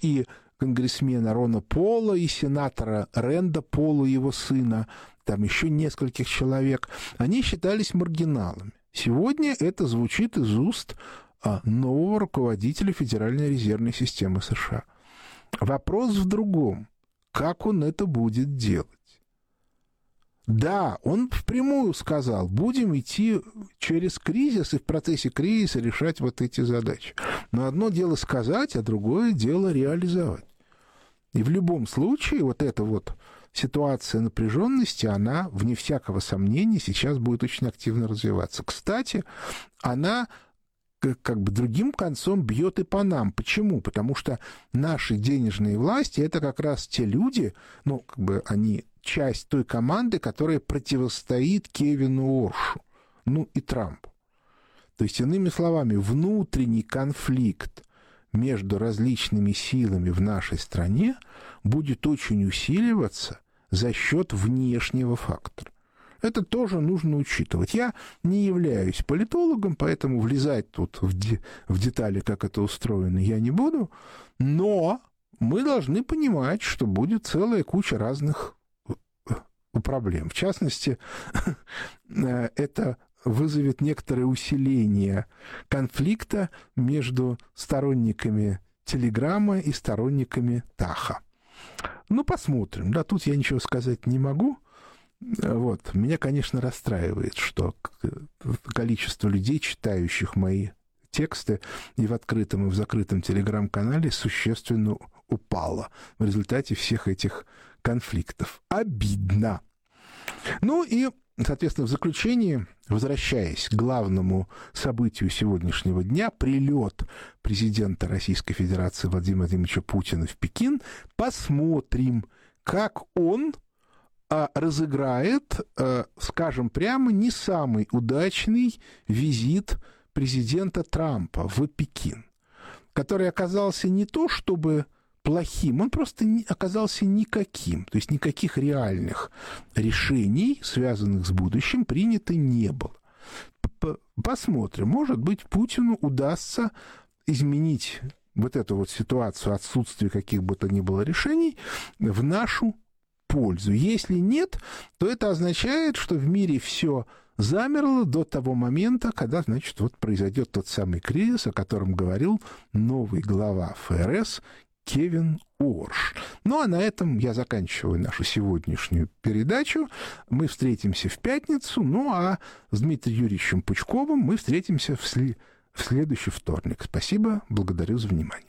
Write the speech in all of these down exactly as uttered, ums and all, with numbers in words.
и конгрессмена Рона Пола, и сенатора Рэнда Пола, его сына, там еще нескольких человек, они считались маргиналами. Сегодня это звучит из уст нового руководителя Федеральной резервной системы США. Вопрос в другом. Как он это будет делать? Да, он впрямую сказал, будем идти через кризис и в процессе кризиса решать вот эти задачи. Но одно дело сказать, а другое дело реализовать. И в любом случае вот эта вот ситуация напряженности, она, вне всякого сомнения, сейчас будет очень активно развиваться. Кстати, она как бы другим концом бьет и по нам. Почему? Потому что наши денежные власти — это как раз те люди, ну, как бы они часть той команды, которая противостоит Кевину Оршу, ну, и Трампу. То есть, иными словами, внутренний конфликт между различными силами в нашей стране будет очень усиливаться за счет внешнего фактора. Это тоже нужно учитывать. Я не являюсь политологом, поэтому влезать тут в, де- в детали, как это устроено, я не буду. Но мы должны понимать, что будет целая куча разных проблем. В частности, это вызовет некоторое усиление конфликта между сторонниками Телеграма и сторонниками Таха. Ну, посмотрим. Да, тут я ничего сказать не могу. Вот. Меня, конечно, расстраивает, что количество людей, читающих мои тексты и в открытом, и в закрытом телеграм-канале, существенно упало в результате всех этих конфликтов. Обидно. Ну и, соответственно, в заключении, возвращаясь к главному событию сегодняшнего дня, прилет президента Российской Федерации Владимира Владимировича Путина в Пекин, посмотрим, как он разыграет, скажем прямо, не самый удачный визит президента Трампа в Пекин, который оказался не то чтобы плохим, он просто не, оказался никаким, то есть никаких реальных решений, связанных с будущим, принято не было. Посмотрим, может быть, Путину удастся изменить вот эту вот ситуацию отсутствия каких бы то ни было решений в нашу пользу. Если нет, то это означает, что в мире все замерло до того момента, когда, значит, вот произойдет тот самый кризис, о котором говорил новый глава ФРС Кевин Орш. Ну, а на этом я заканчиваю нашу сегодняшнюю передачу. Мы встретимся в пятницу, ну, а с Дмитрием Юрьевичем Пучковым мы встретимся в, сли... в следующий вторник. Спасибо, благодарю за внимание.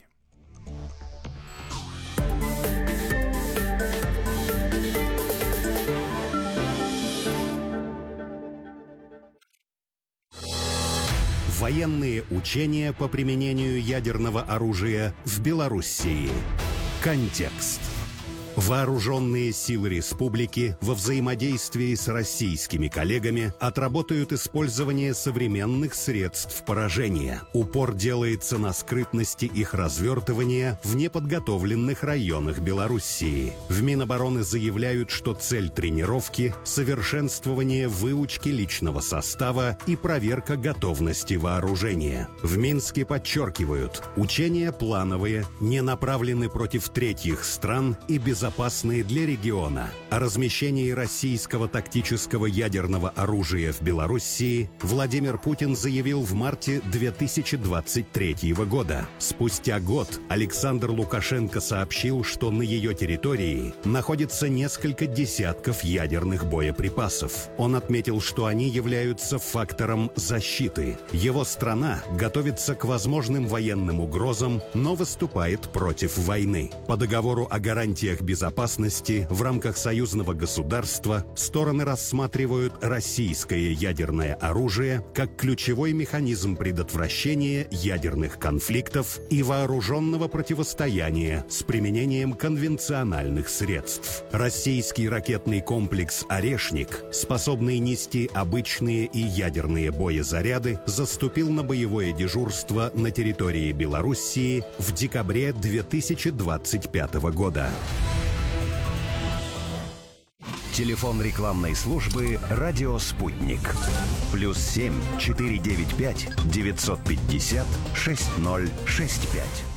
Военные учения по применению ядерного оружия в Белоруссии. Контекст. Вооруженные силы республики во взаимодействии с российскими коллегами отработают использование современных средств поражения. Упор делается на скрытности их развертывания в неподготовленных районах Белоруссии. В Минобороны заявляют, что цель тренировки – совершенствование выучки личного состава и проверка готовности вооружения. В Минске подчеркивают, учения плановые, не направлены против третьих стран и безопасности. Безопасные для региона. О размещении российского тактического ядерного оружия в Белоруссии Владимир Путин заявил в марте две тысячи двадцать третьего года. Спустя год Александр Лукашенко сообщил, что на ее территории находится несколько десятков ядерных боеприпасов. Он отметил, что они являются фактором защиты. Его страна готовится к возможным военным угрозам, но выступает против войны. По договору о гарантиях безопасности безопасности в рамках союзного государства стороны рассматривают российское ядерное оружие как ключевой механизм предотвращения ядерных конфликтов и вооруженного противостояния с применением конвенциональных средств. Российский ракетный комплекс «Орешник», способный нести обычные и ядерные боезаряды, заступил на боевое дежурство на территории Белоруссии в декабре две тысячи двадцать пятого года. Телефон рекламной службы «Радио Спутник». Плюс семь четыре девять пять девятьсот пятьдесят шесть ноль шесть пять.